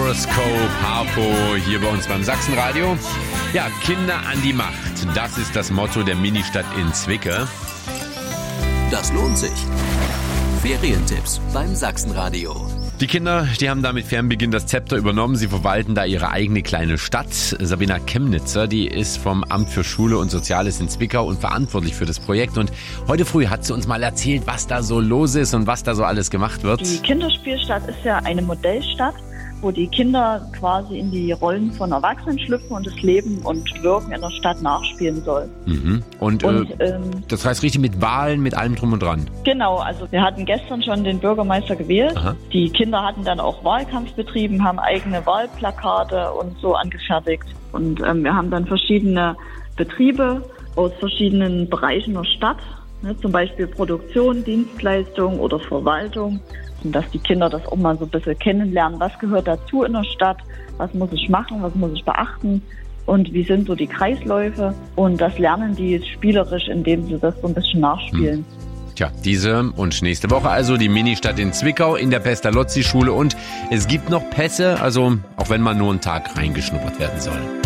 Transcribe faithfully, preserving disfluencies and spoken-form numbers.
Horoscope, Harpo, hier bei uns beim Sachsenradio. Ja, Kinder an die Macht, das ist das Motto der Ministadt in Zwickau. Das lohnt sich. Ferientipps beim Sachsenradio. Die Kinder, die haben da mit Fernbeginn das Zepter übernommen. Sie verwalten da ihre eigene kleine Stadt. Sabina Chemnitzer, die ist vom Amt für Schule und Soziales in Zwickau und verantwortlich für das Projekt. Und heute früh hat sie uns mal erzählt, was da so los ist und was da so alles gemacht wird. Die Kinderspielstadt ist ja eine Modellstadt, wo die Kinder quasi in die Rollen von Erwachsenen schlüpfen und das Leben und Wirken in der Stadt nachspielen sollen. Mhm. Und, und äh, ähm, das heißt richtig mit Wahlen, mit allem drum und dran? Genau, also wir hatten gestern schon den Bürgermeister gewählt. Aha. Die Kinder hatten dann auch Wahlkampf betrieben, haben eigene Wahlplakate und so angefertigt. Und ähm, wir haben dann verschiedene Betriebe aus verschiedenen Bereichen der Stadt, ne, zum Beispiel Produktion, Dienstleistung oder Verwaltung. Und dass die Kinder das auch mal so ein bisschen kennenlernen, was gehört dazu in der Stadt, was muss ich machen, was muss ich beachten und wie sind so die Kreisläufe. Und das lernen die spielerisch, indem sie das so ein bisschen nachspielen. Hm. Tja, diese und nächste Woche also die Ministadt in Zwickau in der Pestalozzi-Schule. Und es gibt noch Pässe, also auch wenn man nur einen Tag reingeschnuppert werden soll.